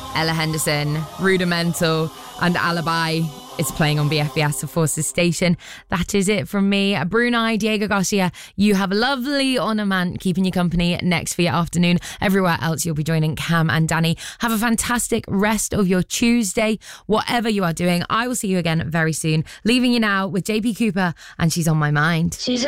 Ella Henderson, Rudimental and Alibi. It's playing on BFBS, the Forces Station. That is it from me. Brunei, Diego Garcia, you have a lovely ornament keeping you company next for your afternoon. Everywhere else, you'll be joining Cam and Danny. Have a fantastic rest of your Tuesday, whatever you are doing. I will see you again very soon. Leaving you now with JP Cooper, and She's on My Mind. She's